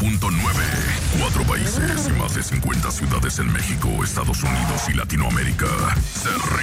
4 países y más de 50 ciudades en México, Estados Unidos y Latinoamérica. Se